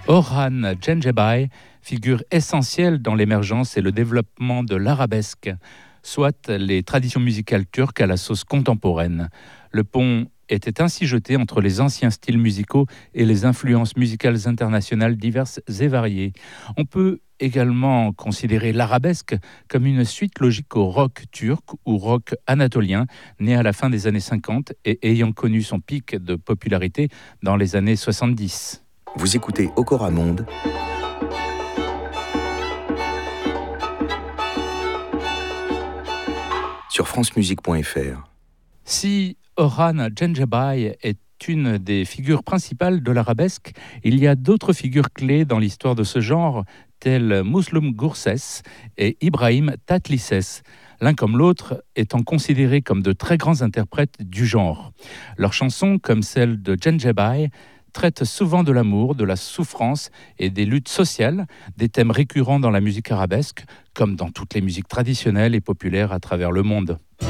Orhan Gencebay, figure essentielle dans l'émergence et le développement de l'arabesque, soit les traditions musicales turques à la sauce contemporaine. Le pont était ainsi jeté entre les anciens styles musicaux et les influences musicales internationales diverses et variées. On peut également considérer l'arabesque comme une suite logique au rock turc ou rock anatolien, né à la fin des années 50 et ayant connu son pic de popularité dans les années 70. Vous écoutez Okora Monde sur francemusique.fr. Si Orhan Gencebay est une des figures principales de l'arabesque, il y a d'autres figures clés dans l'histoire de ce genre, tels Müslüm Gürses et Ibrahim Tatlıses, l'un comme l'autre étant considérés comme de très grands interprètes du genre. Leurs chansons, comme celle de Gencebay, traitent souvent de l'amour, de la souffrance et des luttes sociales, des thèmes récurrents dans la musique arabesque, comme dans toutes les musiques traditionnelles et populaires à travers le monde.